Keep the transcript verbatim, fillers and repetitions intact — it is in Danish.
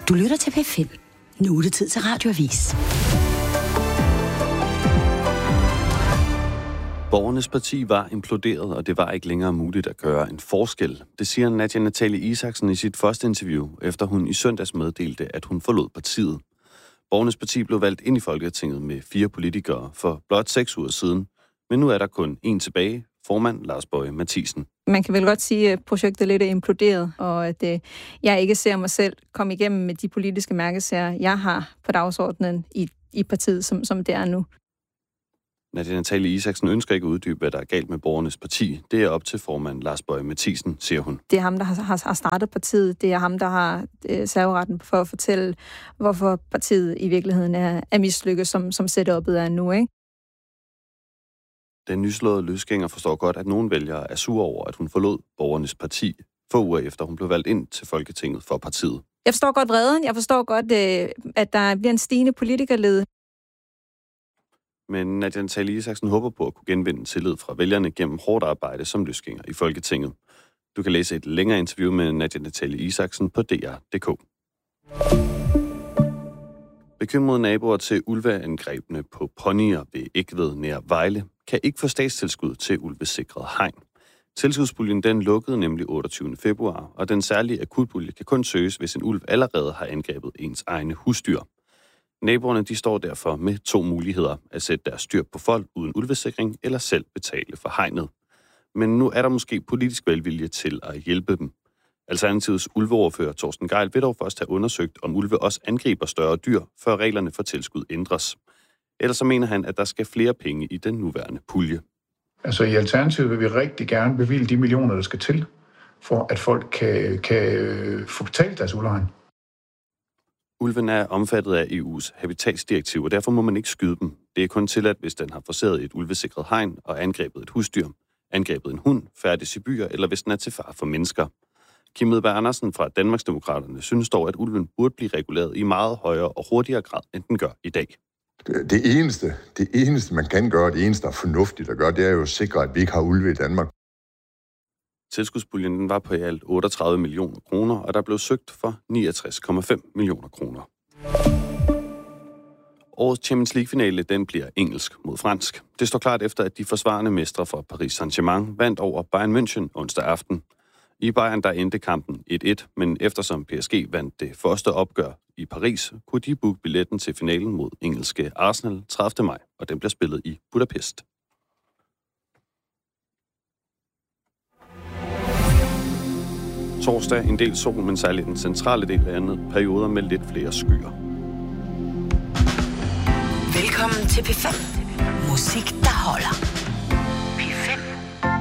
Du lytter til P fem. Nu er det tid til Radioavis. Borgernes parti var imploderet, og det var ikke længere muligt at gøre en forskel. Det siger Nadia Nathalie Isaksen i sit første interview, efter hun i søndags meddelte, at hun forlod partiet. Borgernes parti blev valgt ind i Folketinget med fire politikere for blot seks uger siden, men nu er der kun én tilbage, formand Lars Boje Mathiesen. Man kan vel godt sige, at projektet lidt er imploderet, og at øh, jeg ikke ser mig selv komme igennem med de politiske mærkesager, jeg har på dagsordenen i, i partiet, som, som det er nu. Nadia Nathalie Isaksen ønsker ikke at uddybe, hvad der er galt med Borgernes parti. Det er op til formand Lars Boje Mathiesen, siger hun. Det er ham, der har, har startet partiet. Det er ham, der har øh, serveretten for at fortælle, hvorfor partiet i virkeligheden er, er mislykket, som, som setup'et er nu, ikke? Den nyslåede løsgænger forstår godt, at nogle vælgere er sure over, at hun forlod Borgernes parti få uger efter, hun blev valgt ind til Folketinget for partiet. Jeg forstår godt vreden. Jeg forstår godt, at der bliver en stigende politikerled. Men Nadia Nathalie Isaksen håber på at kunne genvinde tillid fra vælgerne gennem hårdt arbejde som løsgænger i Folketinget. Du kan læse et længere interview med Nadia Nathalie Isaksen på D R punktum d k. Bekymrede naboer til ulveangrebene på ponyer ved Egtved nær Vejle kan ikke få statstilskud til ulvesikret hegn. Tilskudspuljen den lukkede nemlig otteogtyvende februar, og den særlige akutpulje kan kun søges, hvis en ulv allerede har angrebet ens egne husdyr. Naboerne de står derfor med to muligheder: at sætte deres dyr på fold uden ulvesikring, eller selv betale for hegnet. Men nu er der måske politisk velvilje til at hjælpe dem. Alternativets ulveordfører Torsten Gejl vil dog først have undersøgt, om ulve også angriber større dyr, før reglerne for tilskud ændres. Ellers så mener han, at der skal flere penge i den nuværende pulje. Altså i Alternativet vil vi rigtig gerne bevilge de millioner, der skal til, for at folk kan, kan få betalt deres ulvehegn. Ulven er omfattet af E U's habitatsdirektiv, og derfor må man ikke skyde dem. Det er kun tilladt, hvis den har forseret et ulvesikret hegn og angrebet et husdyr, angrebet en hund, færdes i byer, eller hvis den er til fare for mennesker. Kim Edberg Andersen fra Danmarksdemokraterne synes dog, at ulven burde blive reguleret i meget højere og hurtigere grad, end den gør i dag. Det eneste, det eneste, man kan gøre, det eneste, der er fornuftigt at gøre, det er jo at sikre, at vi ikke har ulve i Danmark. Tilskudspuljen den var på i alt otteogtredive millioner kroner, og der blev søgt for niogtres komma fem millioner kroner. Årets Champions League-finale den bliver engelsk mod fransk. Det står klart efter, at de forsvarende mestre fra Paris Saint-Germain vandt over Bayern München onsdag aften. I Bayern der endte kampen et et, men eftersom P S G vandt det første opgør i Paris, kunne de booke billetten til finalen mod engelske Arsenal tredivte maj, og den bliver spillet i Budapest. Torsdag en del sol, men særligt den centrale del af landet, perioder med lidt flere skyer. Velkommen til P fem. Musik, der holder.